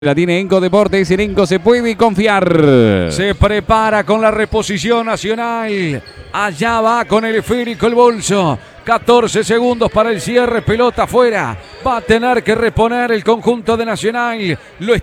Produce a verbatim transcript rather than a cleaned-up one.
La tiene Enco Deportes, en Enco se puede confiar. Se prepara con la reposición Nacional. Allá va con el esférico el bolso. catorce segundos para el cierre, pelota afuera. Va a tener que reponer el conjunto de Nacional. Lo